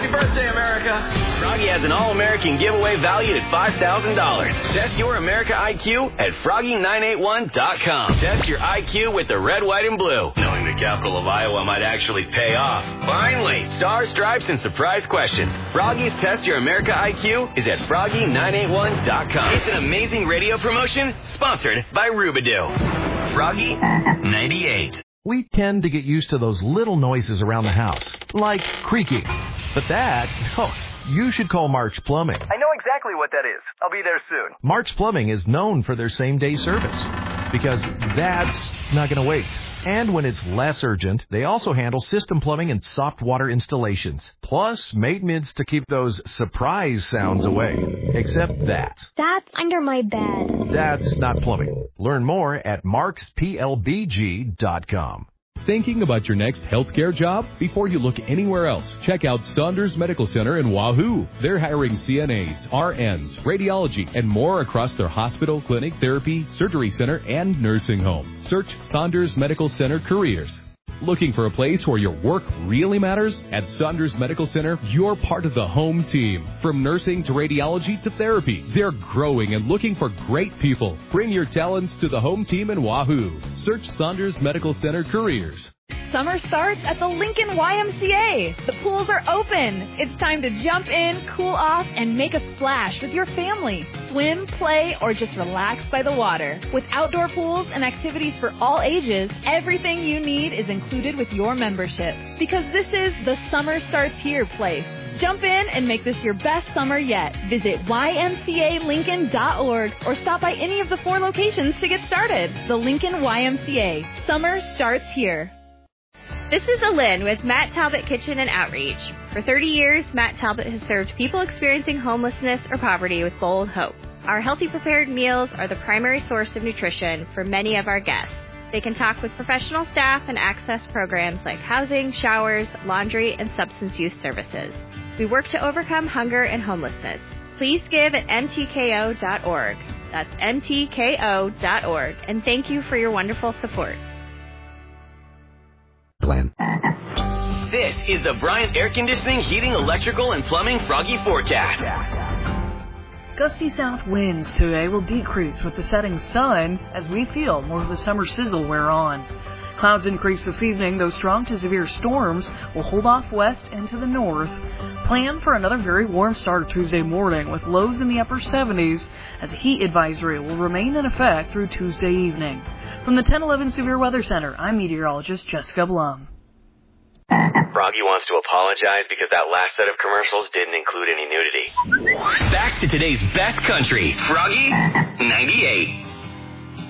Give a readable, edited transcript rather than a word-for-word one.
Happy birthday, America. Froggy has an All-American giveaway valued at $5,000. Test your America IQ at Froggy981.com. Test your IQ with the red, white, and blue. Knowing the capital of Iowa might actually pay off. Finally, stars, stripes, and surprise questions. Froggy's Test Your America IQ is at Froggy981.com. It's an amazing radio promotion sponsored by Rubidoo. Froggy 98. We tend to get used to those little noises around the house, like creaking. But that, you should call March Plumbing. I know exactly what that is. I'll be there soon. March Plumbing is known for their same-day service, because that's not going to wait. And when it's less urgent, they also handle system plumbing and soft water installations, plus maintenance to keep those surprise sounds away. Except that's under my bed. That's not plumbing. Learn more at marksplbg.com. Thinking about your next healthcare job? Before you look anywhere else, check out Saunders Medical Center in Wahoo. They're hiring CNAs, RNs, radiology, and more across their hospital, clinic, therapy, surgery center, and nursing home. Search Saunders Medical Center Careers. Looking for a place where your work really matters? At Saunders Medical Center, you're part of the home team. From nursing to radiology to therapy, they're growing and looking for great people. Bring your talents to the home team in Wahoo. Search Saunders Medical Center Careers. Summer starts at the Lincoln YMCA. The pools are open. It's time to jump in, cool off, and make a splash with your family. Swim, play, or just relax by the water. With outdoor pools and activities for all ages, everything you need is included with your membership. Because this is the Summer Starts Here place. Jump in and make this your best summer yet. Visit ymcalincoln.org or stop by any of the 4 locations to get started. The Lincoln YMCA. Summer starts here. This is Alin with Matt Talbot Kitchen and Outreach. For 30 years, Matt Talbot has served people experiencing homelessness or poverty with bold hope. Our healthy prepared meals are the primary source of nutrition for many of our guests. They can talk with professional staff and access programs like housing, showers, laundry, and substance use services. We work to overcome hunger and homelessness. Please give at mtko.org. That's mtko.org. And thank you for your wonderful support. Plan. This is the Bryant Air Conditioning, Heating, Electrical, and Plumbing Froggy Forecast. Gusty south winds today will decrease with the setting sun as we feel more of the summer sizzle wear on. Clouds increase this evening, though strong to severe storms will hold off west into the north. Plan for another very warm start Tuesday morning with lows in the upper 70s as a heat advisory will remain in effect through Tuesday evening. From the 1011 Severe Weather Center, I'm meteorologist Jessica Blum. Froggy wants to apologize because that last set of commercials didn't include any nudity. Back to today's best country, Froggy 98.